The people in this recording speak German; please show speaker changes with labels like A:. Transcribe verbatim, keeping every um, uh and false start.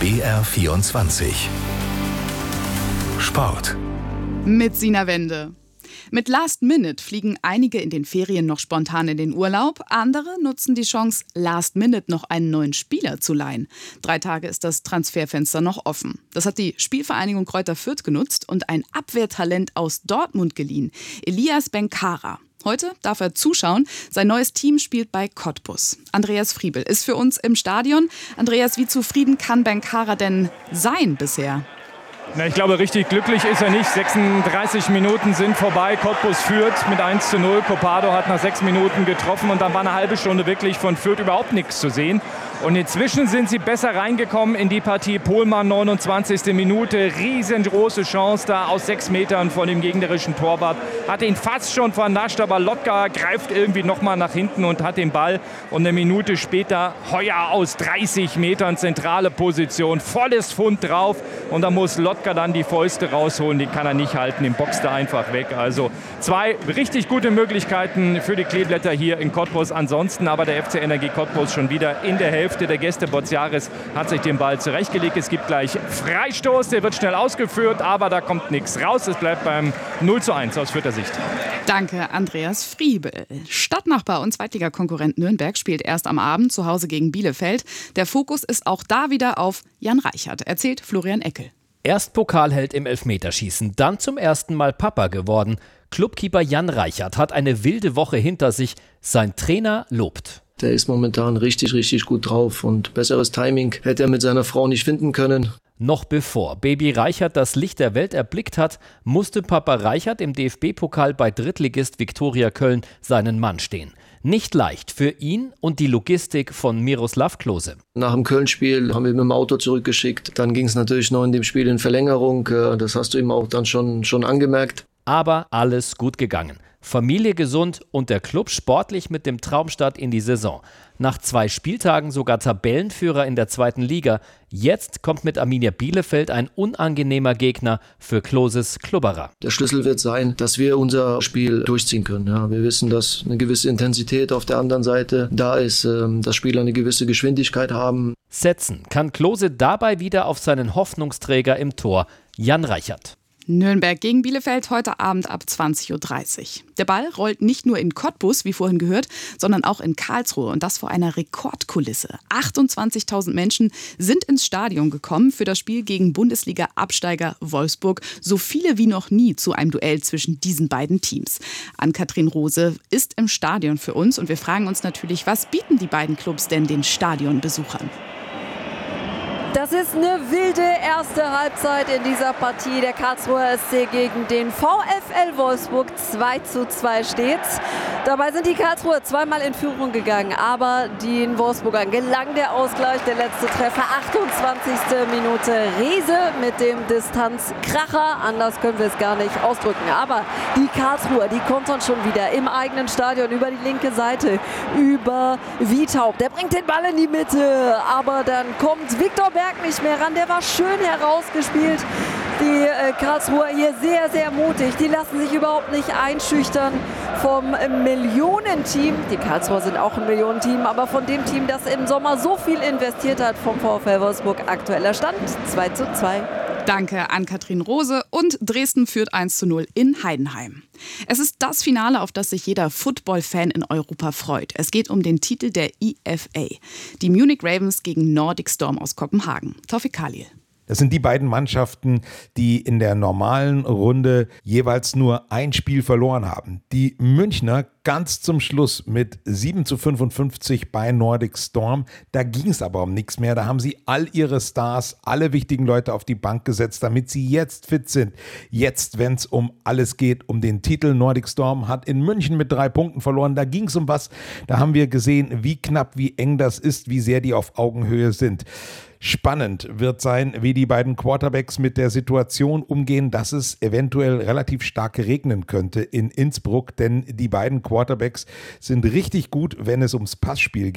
A: B R vierundzwanzig Sport
B: mit Sina Wende. Mit Last Minute fliegen einige in den Ferien noch spontan in den Urlaub. Andere nutzen die Chance, Last Minute noch einen neuen Spieler zu leihen. Drei Tage ist das Transferfenster noch offen. Das hat die Spielvereinigung Greuther Fürth genutzt und ein Abwehrtalent aus Dortmund geliehen. Elias Benkara. Heute darf er zuschauen. Sein neues Team spielt bei Cottbus. Andreas Friebel ist für uns im Stadion. Andreas, wie zufrieden kann Benkara denn sein bisher?
C: Na, ich glaube, richtig glücklich ist er nicht. sechsunddreißig Minuten sind vorbei. Cottbus führt mit eins zu null. Copado hat nach sechs Minuten getroffen und dann war eine halbe Stunde wirklich von Fürth überhaupt nichts zu sehen. Und inzwischen sind sie besser reingekommen in die Partie. Pohlmann, neunundzwanzigste Minute, riesengroße Chance da aus sechs Metern von dem gegnerischen Torwart. Hat ihn fast schon vernascht, aber Lotka greift irgendwie nochmal nach hinten und hat den Ball. Und eine Minute später Heuer aus dreißig Metern, zentrale Position, volles Pfund drauf. Und da muss Lotka dann die Fäuste rausholen, die kann er nicht halten, den boxt er einfach weg. Also zwei richtig gute Möglichkeiten für die Kleeblätter hier in Cottbus. Ansonsten aber der F C Energie Cottbus schon wieder in der Hälfte der Gäste. Boziaris hat sich den Ball zurechtgelegt. Es gibt gleich Freistoß, der wird schnell ausgeführt, aber da kommt nichts raus. Es bleibt beim null zu eins aus Fürther Sicht.
B: Danke, Andreas Friebel. Stadtnachbar und Zweitligakonkurrent Nürnberg spielt erst am Abend zu Hause gegen Bielefeld. Der Fokus ist auch da wieder auf Jan Reichert, erzählt Florian Eckel.
D: Erst Pokalheld im Elfmeterschießen, dann zum ersten Mal Papa geworden. Clubkeeper Jan Reichert hat eine wilde Woche hinter sich. Sein Trainer lobt.
E: Der ist momentan richtig, richtig gut drauf und besseres Timing hätte er mit seiner Frau nicht finden können.
D: Noch bevor Baby Reichert das Licht der Welt erblickt hat, musste Papa Reichert im D F B-Pokal bei Drittligist Viktoria Köln seinen Mann stehen. Nicht leicht für ihn und die Logistik von Miroslav Klose.
E: Nach dem Köln-Spiel haben wir mit dem Auto zurückgeschickt. Dann ging es natürlich noch in dem Spiel in Verlängerung. Das hast du ihm auch dann schon, schon angemerkt.
D: Aber alles gut gegangen. Familie gesund und der Club sportlich mit dem Traumstart in die Saison. Nach zwei Spieltagen sogar Tabellenführer in der zweiten Liga. Jetzt kommt mit Arminia Bielefeld ein unangenehmer Gegner für Kloses Klubberer.
E: Der Schlüssel wird sein, dass wir unser Spiel durchziehen können. Ja, wir wissen, dass eine gewisse Intensität auf der anderen Seite da ist, dass Spieler eine gewisse Geschwindigkeit haben.
D: Setzen kann Klose dabei wieder auf seinen Hoffnungsträger im Tor, Jan Reichert.
B: Nürnberg gegen Bielefeld heute Abend ab zwanzig Uhr dreißig. Der Ball rollt nicht nur in Cottbus, wie vorhin gehört, sondern auch in Karlsruhe und das vor einer Rekordkulisse. achtundzwanzigtausend Menschen sind ins Stadion gekommen für das Spiel gegen Bundesliga-Absteiger Wolfsburg. So viele wie noch nie zu einem Duell zwischen diesen beiden Teams. Ann-Kathrin Rose ist im Stadion für uns und wir fragen uns natürlich, was bieten die beiden Clubs denn den Stadionbesuchern?
F: Das ist eine wilde erste Halbzeit in dieser Partie. Der Karlsruher S C gegen den VfL Wolfsburg. zwei zu zwei steht's. Dabei sind die Karlsruher zweimal in Führung gegangen. Aber den Wolfsburgern gelang der Ausgleich. Der letzte Treffer, achtundzwanzigste Minute. Riese mit dem Distanzkracher. Anders können wir es gar nicht ausdrücken. Aber die Karlsruher, die kontern schon wieder im eigenen Stadion über die linke Seite. Über Wiethaupt. Der bringt den Ball in die Mitte. Aber dann kommt Viktor Berg nicht mehr ran, der war schön herausgespielt. Die äh, Karlsruher hier sehr, sehr mutig. Die lassen sich überhaupt nicht einschüchtern vom Millionenteam. Die Karlsruher sind auch ein Millionenteam, aber von dem Team, das im Sommer so viel investiert hat, vom VfL Wolfsburg. Aktueller Stand zwei zu zwei.
B: Danke Ann-Kathrin Rose und Dresden führt eins zu null in Heidenheim. Es ist das Finale, auf das sich jeder Football-Fan in Europa freut. Es geht um den Titel der I F A. Die Munich Ravens gegen Nordic Storm aus Kopenhagen. Taufik Khalil.
G: Das sind die beiden Mannschaften, die in der normalen Runde jeweils nur ein Spiel verloren haben. Die Münchner ganz zum Schluss mit sieben zu fünfundfünfzig bei Nordic Storm. Da ging es aber um nichts mehr. Da haben sie all ihre Stars, alle wichtigen Leute auf die Bank gesetzt, damit sie jetzt fit sind. Jetzt, wenn es um alles geht, um den Titel. Nordic Storm hat in München mit drei Punkten verloren. Da ging es um was. Da haben wir gesehen, wie knapp, wie eng das ist, wie sehr die auf Augenhöhe sind. Spannend wird sein, wie die beiden Quarterbacks mit der Situation umgehen, dass es eventuell relativ stark regnen könnte in Innsbruck, denn die beiden Quarterbacks sind richtig gut, wenn es ums Passspiel geht.